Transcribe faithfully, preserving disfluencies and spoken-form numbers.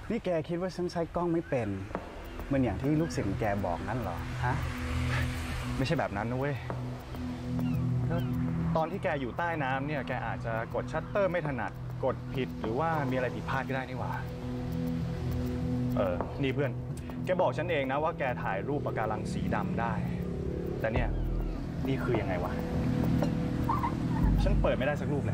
นี่แกคิดว่าฉันใช้กล้องไม่เป็นเหมือนอย่างที่ลูกศิษย์แกบอกนั่นเหรอฮะไม่ใช่แบบนั้นนะเว้ยตอนที่แกอยู่ใต้น้ำเนี่ยแกอาจจะกดชัตเตอร์ไม่ถนัดกดผิดหรือว่ามีอะไรผิดพลาดก็ได้นี่หว่าเออนี่เพื่อนแกบอกฉันเองนะว่าแกถ่ายรูปปะการังสีดำได้แต่เนี่ยนี่คือยังไงวะฉันเปิดไม่ได้สักรูปเลย